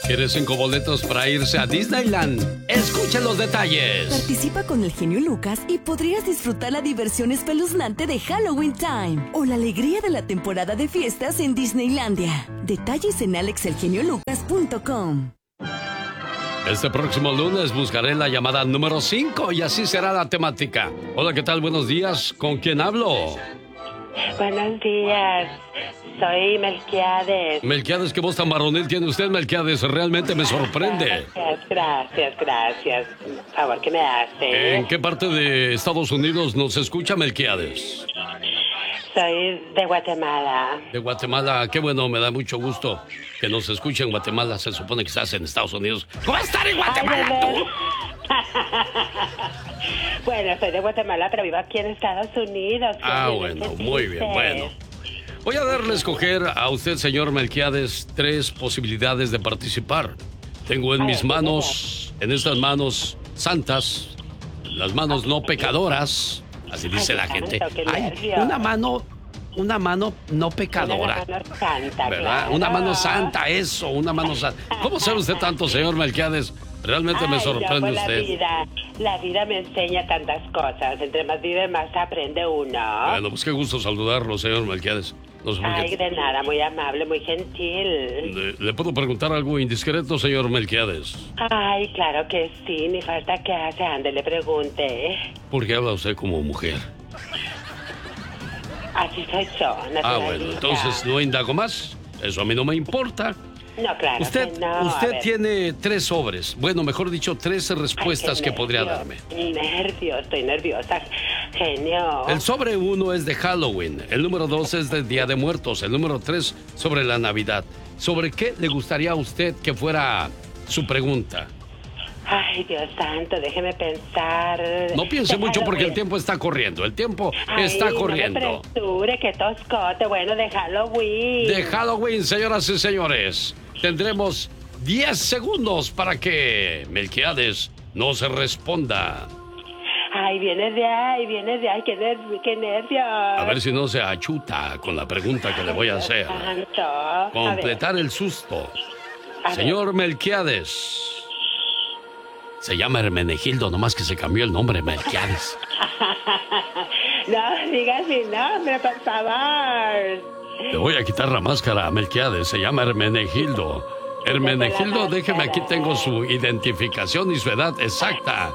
¿Quieres 5 boletos para irse a Disneyland? Escucha los detalles. Participa con el genio Lucas y podrías disfrutar la diversión espeluznante de Halloween Time o la alegría de la temporada de fiestas en Disneylandia. Detalles en alexelgeniolucas.com. Este próximo lunes buscaré la llamada número 5 y así será la temática. Hola, ¿qué tal? Buenos días. ¿Con quién hablo? Buenos días. Soy Melquiades. Melquiades, ¿qué voz tan varonil tiene usted, Melquiades? Realmente me sorprende. Gracias. Favor, ¿qué me hace? ¿En qué parte de Estados Unidos nos escucha, Melquiades? Soy de Guatemala. De Guatemala, qué bueno, me da mucho gusto que nos escuche en Guatemala. Se supone que estás en Estados Unidos. ¿Cómo vas a estar en Guatemala tú? Bueno, soy de Guatemala, pero vivo aquí en Estados Unidos. Bueno, muy bien, bueno. Voy a darle a escoger a usted, señor Melquiades, 3 posibilidades de participar. Tengo en mis manos, en estas manos santas, las manos no pecadoras, así dice la gente. Ay, una mano no pecadora. Una mano santa, ¿verdad? claro. Una mano santa, eso, una mano santa. ¿Cómo sabe usted tanto, señor Melquiades? Realmente me sorprende usted. La vida me enseña tantas cosas. Entre más vive, más aprende uno. Bueno, pues qué gusto saludarlo, señor Melquiades. No sé por qué. Ay, de nada, muy amable, muy gentil. ¿Le puedo preguntar algo indiscreto, señor Melquiades? Ay, claro que sí, ni falta que hace, ande, le pregunte. ¿Por qué habla usted como mujer? Así soy yo, naturalita. Bueno, entonces no indago más. Eso a mí no me importa. No, claro Usted tiene 3 sobres. Bueno, mejor dicho, 3 respuestas que podría darme. Estoy nerviosa. Genio. El sobre 1 es de Halloween. El número 2 es de Día de Muertos. El número 3 sobre la Navidad. ¿Sobre qué le gustaría a usted que fuera su pregunta? Ay, Dios santo, déjeme pensar. No piense mucho porque el tiempo está corriendo. El tiempo está corriendo. No me apresure, que toscote. Bueno, de Halloween. De Halloween, señoras y señores. Tendremos 10 segundos para que Melquiades no se responda. Ay, viene de ahí, qué nervios. A ver si no se achuta con la pregunta que le voy a hacer. Completar el susto. Señor Melquiades. Se llama Hermenegildo, nomás que se cambió el nombre, Melquiades. No, diga mi nombre, por favor. Le voy a quitar la máscara a Melquiades, se llama Hermenegildo. Hermenegildo, déjeme, aquí tengo su identificación y su edad exacta.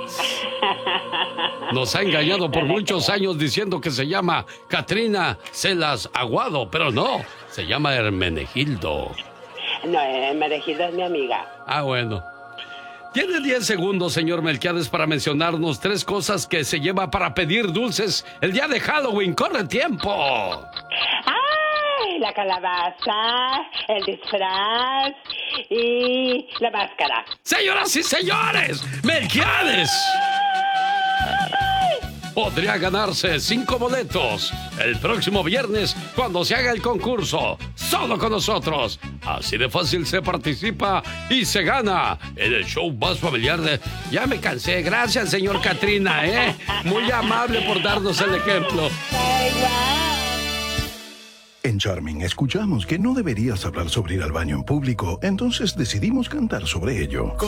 Nos ha engañado por muchos años diciendo que se llama Katrina Celas Aguado, pero no, se llama Hermenegildo. No, Hermenegildo es mi amiga. Bueno. Tiene 10 segundos, señor Melquiades, para mencionarnos 3 cosas que se lleva para pedir dulces el día de Halloween. ¡Corre tiempo! ¡Ay! La calabaza, el disfraz y la máscara. ¡Señoras y señores! ¡Melquiades! Podría ganarse 5 boletos el próximo viernes cuando se haga el concurso. Solo con nosotros. Así de fácil se participa y se gana en el show más familiar de... Ya me cansé. Gracias, señor Katrina, ¿eh? Muy amable por darnos el ejemplo. En Charming escuchamos que no deberías hablar sobre ir al baño en público, entonces decidimos cantar sobre ello.